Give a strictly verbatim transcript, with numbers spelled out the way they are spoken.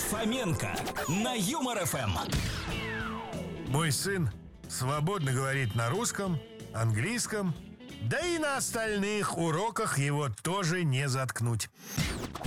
Фоменко на Юмор эф эм. Мой сын свободно говорит на русском, английском, да и на остальных уроках его тоже не заткнуть.